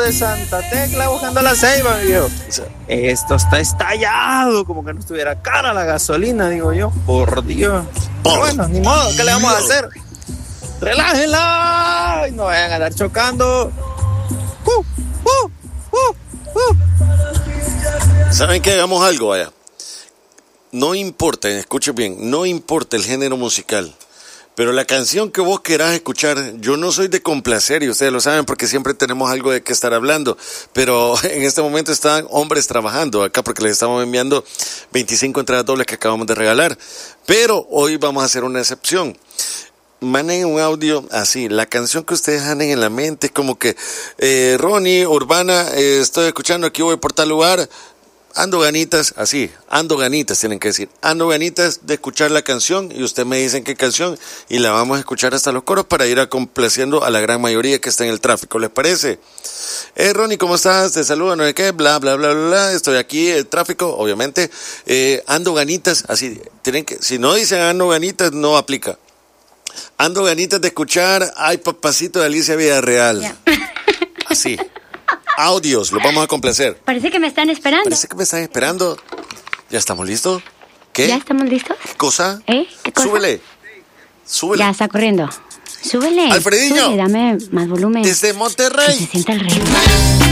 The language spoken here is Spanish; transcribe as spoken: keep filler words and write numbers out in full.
de Santa Tecla buscando la Ceiba, mi viejo. Esto está estallado, como que no estuviera cara la gasolina, digo yo. Por Dios. Pero bueno, ni modo, ¿qué le vamos a hacer? ¡Relájenla! Y no vayan a andar chocando. Uh, uh, uh, uh. ¿Saben qué? Hagamos algo, vaya. No importa, escuchen bien, no importa el género musical. Pero la canción que vos querás escuchar, yo no soy de complacer y ustedes lo saben porque siempre tenemos algo de qué estar hablando, pero en este momento están hombres trabajando acá porque les estamos enviando veinticinco entradas dobles que acabamos de regalar, pero hoy vamos a hacer una excepción. Manden un audio así, la canción que ustedes anden en la mente, como que eh, Ronnie, Urbana, eh, estoy escuchando aquí, voy por tal lugar. Ando ganitas, así, ando ganitas, tienen que decir, ando ganitas de escuchar la canción y usted me dicen qué canción y la vamos a escuchar hasta los coros para ir a complaciendo a la gran mayoría que está en el tráfico, ¿les parece? Eh, Ronnie, ¿cómo estás? Te saludo, no sé qué, bla, bla, bla, bla, bla, estoy aquí, el tráfico, obviamente, eh, ando ganitas, así, tienen que, si no dicen ando ganitas, no aplica. Ando ganitas de escuchar, ay, papacito de Alicia Villarreal, yeah. Así. Audios, los vamos a complacer. Parece que me están esperando. Parece que me están esperando. ¿Ya estamos listos? ¿Qué? ¿Ya estamos listos? ¿Qué cosa? ¿Eh? ¿Qué cosa? Súbele. Súbele. Ya está corriendo. Súbele. Alfredinho. Súbele, dame más volumen. Desde Monterrey. Que se sienta el ritmo.